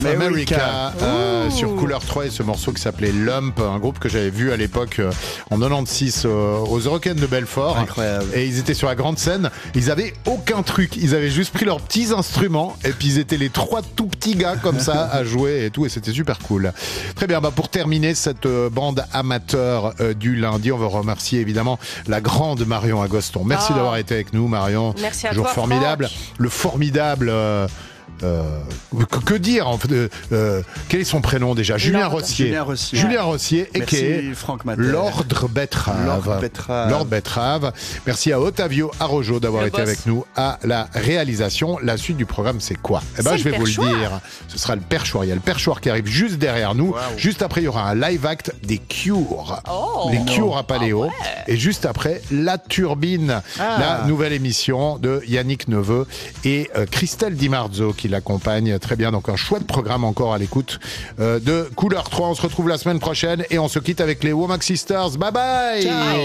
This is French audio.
America sur Couleur 3 et ce morceau qui s'appelait Lump, un groupe que j'avais vu à l'époque en 96 aux Eurocaines de Belfort. Incroyable. Et ils étaient sur la grande scène, ils avaient aucun truc, ils avaient juste pris leurs petits instruments et puis ils étaient les trois tout petits gars comme ça à jouer et tout, et c'était super cool. Très bien, pour terminer cette bande amateur du lundi, on va remercier évidemment la grande Marion Agoston. Merci d'avoir été avec nous, Marion. Merci à Toujours toi, formidable. Franck. Le formidable que dire en fait, quel est son prénom déjà? Julien Rossier. Julien Rossier et qui est Franck Mater. Lord Betrave. Merci à Ottavio Arrojo d'avoir été avec nous à la réalisation. La suite du programme, c'est quoi? Je vais vous le dire. Ce sera le perchoir. Il y a le perchoir qui arrive juste derrière nous. Wow. Juste après, il y aura un live act des Cure. Les Cure à Paléo. Et juste après, La Turbine, la nouvelle émission de Yannick Neveu et Christelle Di Marzo qui l'accompagne. Très bien, donc un chouette programme encore à l'écoute de Couleur 3. On se retrouve la semaine prochaine et on se quitte avec les Womack Sisters. Bye bye. Ciao.